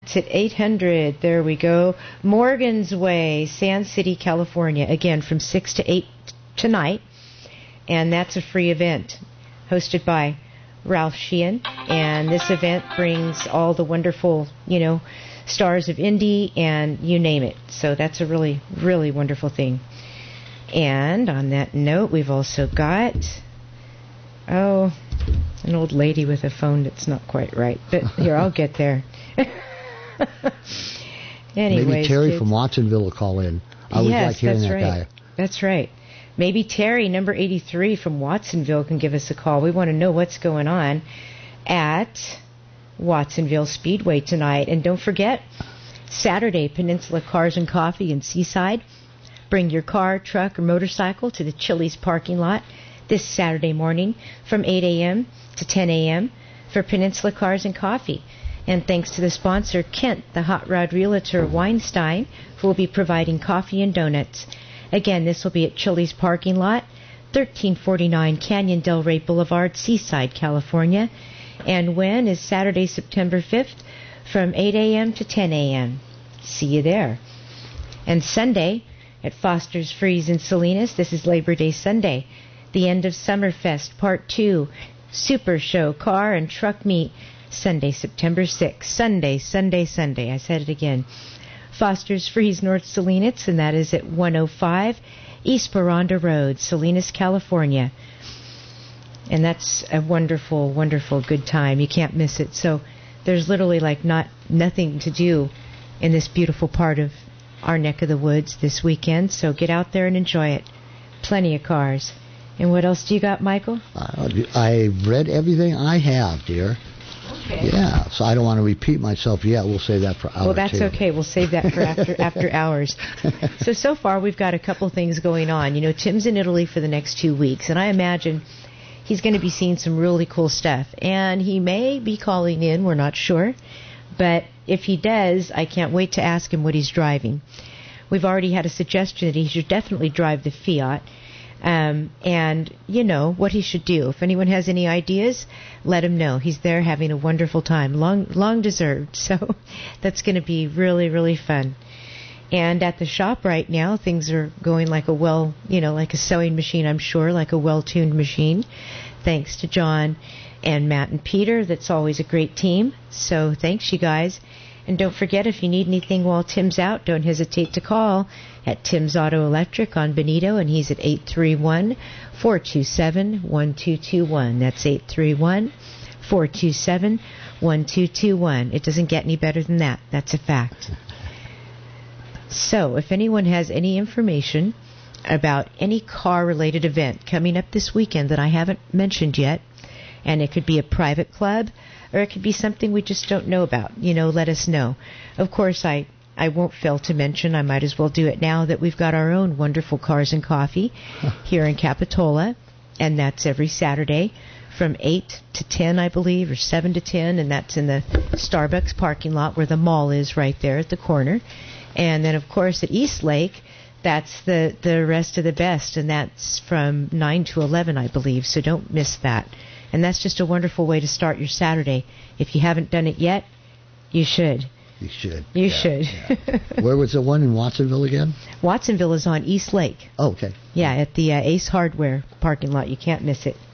It's at 800. There we go. Morgan's Way, Sand City, California. Again, from 6 to 8 tonight. And that's a free event hosted by Ralph Sheehan. And this event brings all the wonderful, stars of indie and you name it. So that's a really, really wonderful thing. And on that note, we've also got, an old lady with a phone that's not quite right. But here, I'll get there. Anyways, maybe Terry from Watsonville will call in. I always like hearing that guy. That's right. Maybe Terry, number 83 from Watsonville, can give us a call. We want to know what's going on at Watsonville Speedway tonight. And don't forget, Saturday, Peninsula Cars and Coffee in Seaside. Bring your car, truck, or motorcycle to the Chili's parking lot this Saturday morning from 8 a.m. to 10 a.m. for Peninsula Cars and Coffee. And thanks to the sponsor, Kent, the Hot Rod Realtor of Weinstein, who will be providing coffee and donuts. Again, this will be at Chili's parking lot, 1349 Canyon Del Rey Boulevard, Seaside, California. And when is Saturday, September 5th, from 8 a.m. to 10 a.m. See you there. And Sunday at Foster's Freeze in Salinas, this is Labor Day Sunday, the end of Summerfest, Part 2, Super Show, Car and Truck Meet, Sunday, September 6th. Sunday. I said it again. Foster's Freeze, North Salinas, and that is at 105 East Baranda Road, Salinas, California. And that's a wonderful, wonderful good time. You can't miss it. So there's literally nothing to do in this beautiful part of our neck of the woods this weekend. So get out there and enjoy it. Plenty of cars. And what else do you got, Michael? I read everything I have, dear. Okay. Yeah, so I don't want to repeat myself yet. We'll save that for hours. Well, that's okay. We'll save that for after hours. So far, we've got a couple things going on. Tim's in Italy for the next 2 weeks, and I imagine he's going to be seeing some really cool stuff. And he may be calling in. We're not sure. But if he does, I can't wait to ask him what he's driving. We've already had a suggestion that he should definitely drive the Fiat. And what he should do. If anyone has any ideas, let him know. He's there having a wonderful time, long deserved. So that's going to be really, really fun. And at the shop right now, things are going like like a sewing machine, I'm sure, like a well-tuned machine. Thanks to John and Matt and Peter. That's always a great team. So thanks, you guys. And don't forget, if you need anything while Tim's out, don't hesitate to call at Tim's Auto Electric on Benito, and he's at 831-427-1221. That's 831-427-1221. It doesn't get any better than that. That's a fact. So if anyone has any information about any car-related event coming up this weekend that I haven't mentioned yet, and it could be a private club, or it could be something we just don't know about, let us know. Of course, I won't fail to mention, I might as well do it now, that we've got our own wonderful Cars and Coffee here in Capitola, and that's every Saturday from 8 to 10, I believe, or 7 to 10, and that's in the Starbucks parking lot where the mall is right there at the corner. And then, of course, at East Lake, that's the rest of the best, and that's from 9 to 11, I believe, so don't miss that. And that's just a wonderful way to start your Saturday. If you haven't done it yet, you should. You should. You should. Yeah. Where was the one in Watsonville again? Watsonville is on East Lake. Oh, okay. Yeah, at the Ace Hardware parking lot. You can't miss it.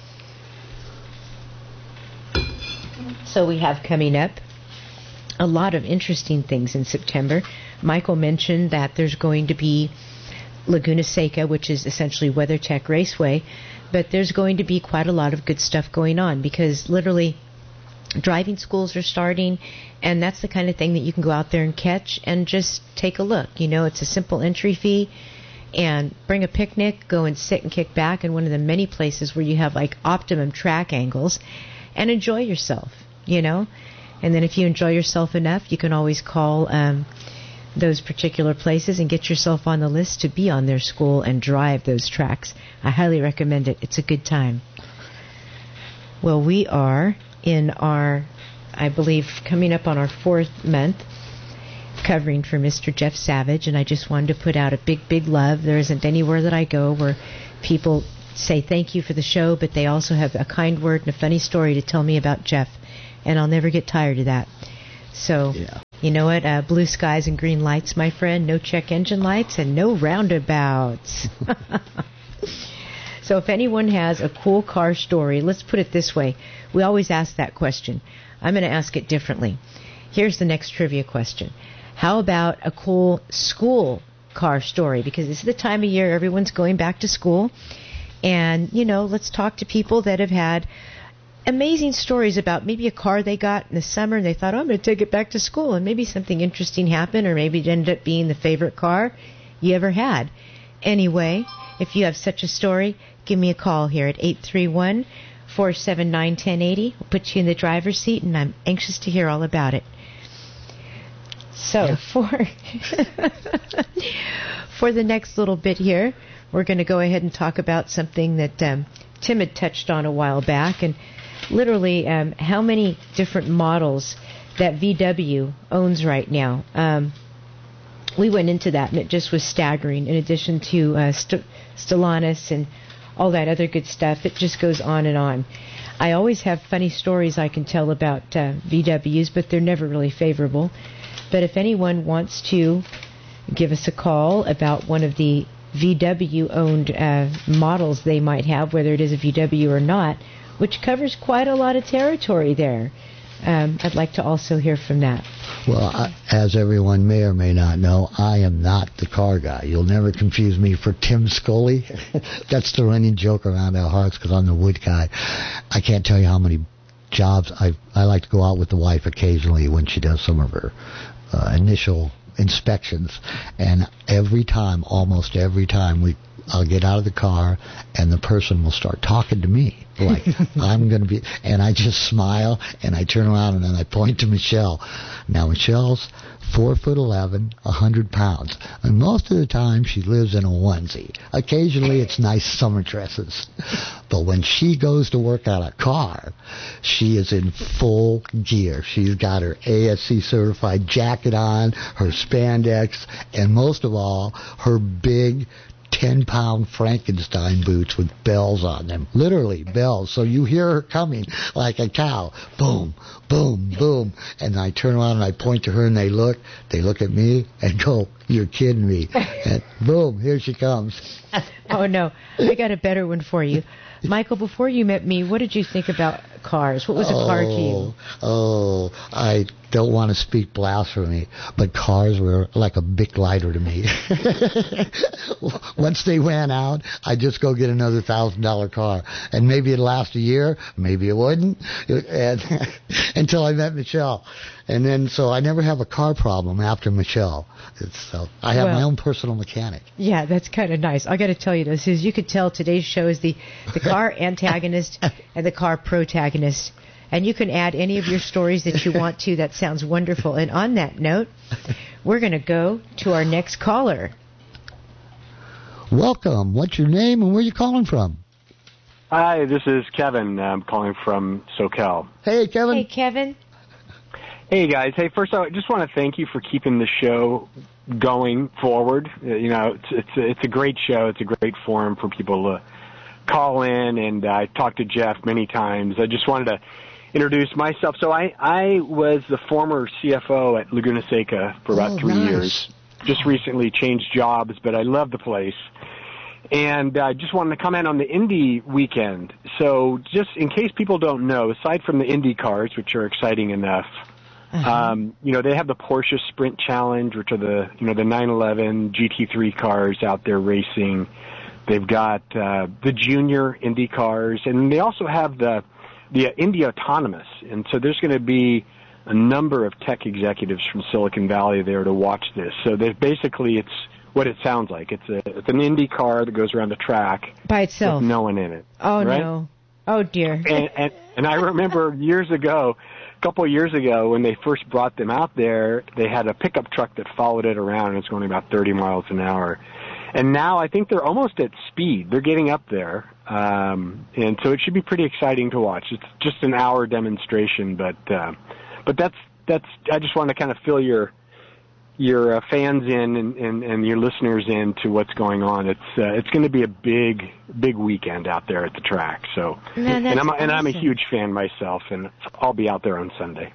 So we have coming up a lot of interesting things in September. Michael mentioned that there's going to be Laguna Seca, which is essentially WeatherTech Raceway, but there's going to be quite a lot of good stuff going on because literally driving schools are starting, and that's the kind of thing that you can go out there and catch and just take a look. It's a simple entry fee, and bring a picnic, go and sit and kick back in one of the many places where you have like optimum track angles and enjoy yourself, And then if you enjoy yourself enough, you can always call those particular places and get yourself on the list to be on their school and drive those tracks. I highly recommend it. It's a good time. Well, we are in our, I believe, coming up on our 4th month covering for Mr. Jeff Savage, and I just wanted to put out a big, big love. There isn't anywhere that I go where people say thank you for the show, but they also have a kind word and a funny story to tell me about Jeff, and I'll never get tired of that. So You know what? Blue skies and green lights, my friend. No check engine lights and no roundabouts. So if anyone has a cool car story, let's put it this way. We always ask that question. I'm going to ask it differently. Here's the next trivia question. How about a cool school car story? Because this is the time of year everyone's going back to school. And, let's talk to people that have had amazing stories about maybe a car they got in the summer and they thought, I'm going to take it back to school. And maybe something interesting happened, or maybe it ended up being the favorite car you ever had. Anyway, if you have such a story, give me a call here at 831-479-1080. We'll put you in the driver's seat, and I'm anxious to hear all about it. So for the next little bit here, we're going to go ahead and talk about something that Tim had touched on a while back, and literally how many different models that VW owns right now. We went into that, and it just was staggering. In addition to Stellantis and all that other good stuff, it just goes on and on. I always have funny stories I can tell about VWs, but they're never really favorable. But if anyone wants to give us a call about one of the VW-owned models they might have, whether it is a VW or not, which covers quite a lot of territory there, I'd like to also hear from that. Well, as everyone may or may not know, I am not the car guy. You'll never confuse me for Tim Scully. That's the running joke around our hearts because I'm the wood guy. I can't tell you how many jobs I like to go out with the wife occasionally when she does some of her initial inspections. And almost every time, I'll get out of the car and the person will start talking to me like I'm going to be, and I just smile and I turn around and then I point to Michelle. Now Michelle's 4'11", 100 pounds, and most of the time she lives in a onesie. Occasionally it's nice summer dresses, but when she goes to work on a car, she is in full gear. She's got her ASC certified jacket on, her spandex, and most of all, her big 10-pound Frankenstein boots with bells on them. Literally bells. So you hear her coming like a cow. Boom, boom, boom. And I turn around and I point to her and they look at me and go, you're kidding me. And boom, here she comes. Oh, no. I got a better one for you. Michael, before you met me, what did you think about cars? What was a car to you? I don't want to speak blasphemy, but cars were like a Bic lighter to me. Once they ran out, I'd just go get another $1,000 car. And maybe it'd last a year, maybe it wouldn't, until I met Michelle. And then, so I never have a car problem after Michelle. I have my own personal mechanic. Yeah, that's kind of nice. I got to tell you this, is you could tell today's show is the car antagonist and the car protagonist. And you can add any of your stories that you want to. That sounds wonderful. And on that note, we're going to go to our next caller. Welcome. What's your name and where are you calling from? Hi, this is Kevin. I'm calling from SoCal. Hey, Kevin. Hey, Kevin. Hey, guys. Hey, first I just want to thank you for keeping the show going forward. It's a great show. It's a great forum for people to call in, and I talked to Jeff many times. I just wanted to introduce myself. So I was the former CFO at Laguna Seca for about 3 years. Just recently changed jobs, but I love the place. And I just wanted to comment on the Indy weekend. So just in case people don't know, aside from the Indy cars, which are exciting enough, they have the Porsche Sprint Challenge, which are the 911 GT3 cars out there racing. They've got the junior Indy cars, and they also have the Indy Autonomous. And so there's going to be a number of tech executives from Silicon Valley there to watch this. So basically it's what it sounds like. It's an Indy car that goes around the track by itself with no one in it. Oh, right? No. Oh, dear. And I remember a couple of years ago, when they first brought them out there, they had a pickup truck that followed it around, and it's going about 30 miles an hour. And now I think they're almost at speed. They're getting up there. And so it should be pretty exciting to watch. It's just an hour demonstration, but that's I just want to kind of fill your fans in and your listeners in to what's going on. It's going to be a big weekend out there at the track. So, Man, I'm a huge fan myself, and I'll be out there on Sunday.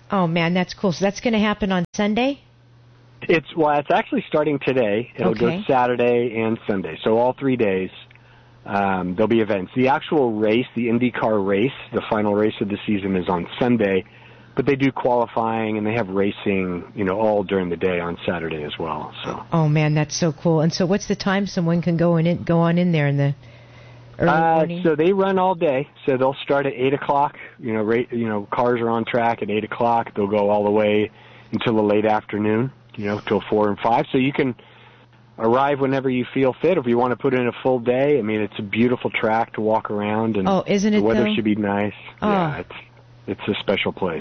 Oh, man, that's cool. So that's going to happen on Sunday? It's actually starting today. It'll go Saturday and Sunday. So all 3 days, there'll be events. The actual race, the IndyCar race, the final race of the season is on Sunday, but they do qualifying and they have racing, all during the day on Saturday as well. So. Oh, man, that's so cool. And so what's the time someone can go on in there in the early morning? So they run all day. So they'll start at 8 o'clock. Cars are on track at 8 o'clock. They'll go all the way until the late afternoon, till 4 and 5. So you can arrive whenever you feel fit. If you want to put in a full day, it's a beautiful track to walk around. And isn't it, the weather though? should be nice. Oh. Yeah, it's a special place.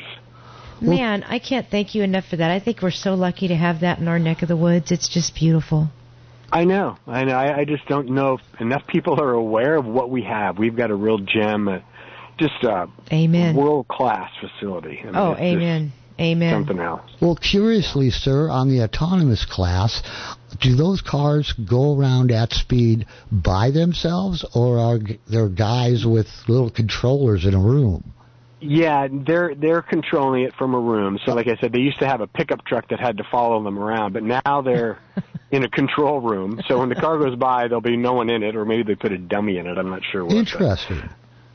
Man, I can't thank you enough for that. I think we're so lucky to have that in our neck of the woods. It's just beautiful. I know. I just don't know if enough people are aware of what we have. We've got a real gem, just a world-class facility. Amen. Amen. Something else. Well, curiously, sir, on the autonomous class, do those cars go around at speed by themselves, or are there guys with little controllers in a room? Yeah, they're controlling it from a room. So like I said, they used to have a pickup truck that had to follow them around, but now they're in a control room. So when the car goes by, there'll be no one in it, or maybe they put a dummy in it. I'm not sure what. Interesting.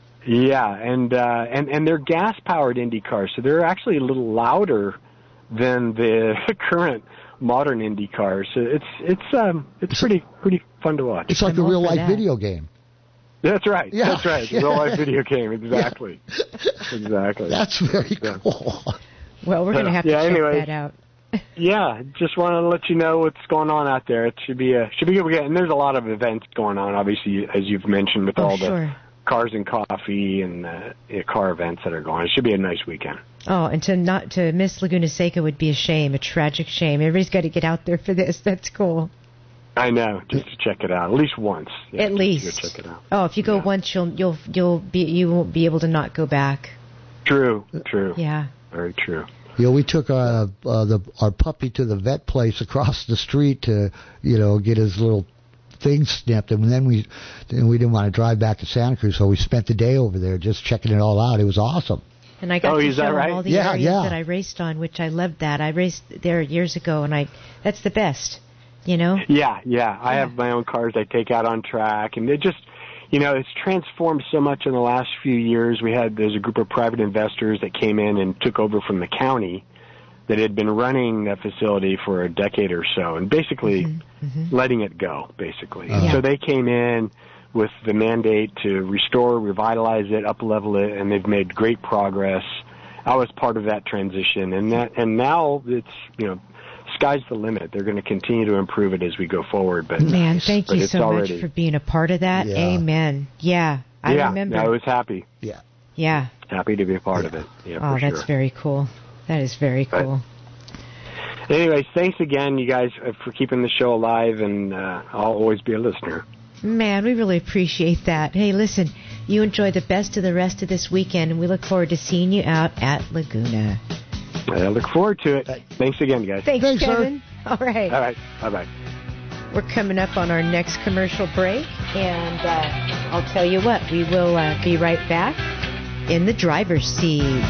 Yeah, and they're gas-powered Indy cars, so they're actually a little louder than the current modern Indy cars. So it's pretty fun to watch. It's like a real-life video game. That's right. Yeah. That's right. Yeah. Real-life video game. Exactly. Yeah. Exactly. That's very cool. Well, we're going to have to check that out. Yeah, just wanted to let you know what's going on out there. It should be a good weekend. And there's a lot of events going on, obviously, as you've mentioned, with all the Cars and Coffee and car events that are going. It should be a nice weekend. Oh, and to miss Laguna Seca would be a shame, a tragic shame. Everybody's got to get out there for this. That's cool. I know, just to check it out at least once. Yeah, at least. Go check it out. Oh, if you go once, you won't be able to not go back. True. Yeah. Very true. We took our puppy to the vet place across the street to get his little thing snipped, and then we didn't want to drive back to Santa Cruz, so we spent the day over there just checking it all out. It was awesome. And I got to show him all the areas that I raced on, which I loved that. I raced there years ago, and that's the best, Yeah. I have my own cars I take out on track, and it just, it's transformed so much in the last few years. There's a group of private investors that came in and took over from the county that had been running that facility for a decade or so, and basically letting it go, basically. Yeah. So they came in with the mandate to restore, revitalize it, up-level it, and they've made great progress. I was part of that transition, and now it's, sky's the limit. They're going to continue to improve it as we go forward. But man, thank you so much for being a part of that. Yeah. Amen. Yeah, I remember. Yeah, I was happy. Yeah. Happy to be a part of it. Yeah, for that's very cool. That is very cool. But anyways, thanks again, you guys, for keeping the show alive, and I'll always be a listener. Man, we really appreciate that. Hey, listen, you enjoy the best of the rest of this weekend, and we look forward to seeing you out at Laguna. I look forward to it. Thanks again, guys. Thanks Kevin. Sir. All right. Bye-bye. We're coming up on our next commercial break, and I'll tell you what, we will be right back in the driver's seat.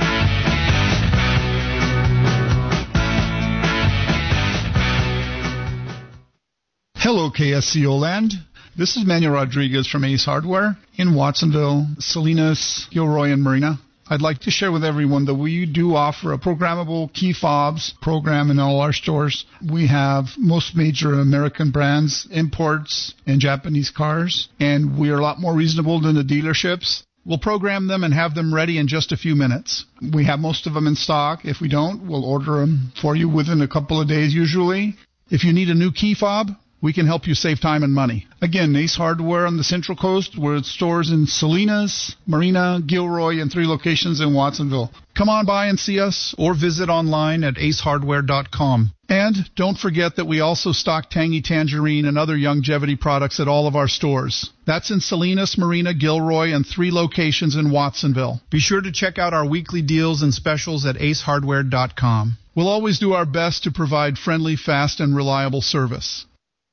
Hello, KSCO Land. This is Manuel Rodriguez from Ace Hardware in Watsonville, Salinas, Gilroy, and Marina. I'd like to share with everyone that we do offer a programmable key fobs program in all our stores. We have most major American brands, imports, and Japanese cars, and we are a lot more reasonable than the dealerships. We'll program them and have them ready in just a few minutes. We have most of them in stock. If we don't, we'll order them for you within a couple of days usually. If you need a new key fob, we can help you save time and money. Again, Ace Hardware on the Central Coast. We're at stores in Salinas, Marina, Gilroy, and 3 locations in Watsonville. Come on by and see us or visit online at acehardware.com. And don't forget that we also stock Tangy Tangerine and other longevity products at all of our stores. That's in Salinas, Marina, Gilroy, and 3 locations in Watsonville. Be sure to check out our weekly deals and specials at acehardware.com. We'll always do our best to provide friendly, fast, and reliable service.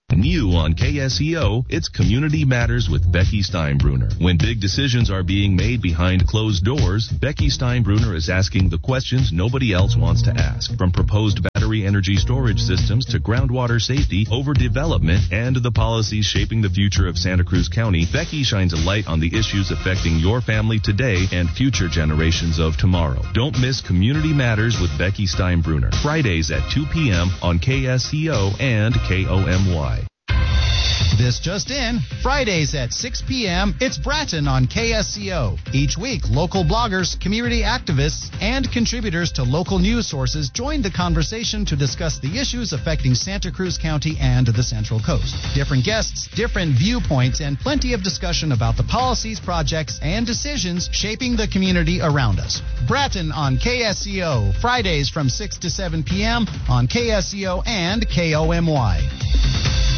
New on KSEO, it's Community Matters with Becky Steinbruner. When big decisions are being made behind closed doors, Becky Steinbruner is asking the questions nobody else wants to ask. From proposed battery energy storage systems to groundwater safety, overdevelopment, and the policies shaping the future of Santa Cruz County, Becky shines a light on the issues affecting your family today and future generations of tomorrow. Don't miss Community Matters with Becky Steinbruner. Fridays at 2 p.m. on KSEO and KOMY. This just in, Fridays at 6 p.m., it's Bratton on KSCO. Each week, local bloggers, community activists, and contributors to local news sources join the conversation to discuss the issues affecting Santa Cruz County and the Central Coast. Different guests, different viewpoints, and plenty of discussion about the policies, projects, and decisions shaping the community around us. Bratton on KSCO, Fridays from 6 to 7 p.m. on KSCO and KOMY.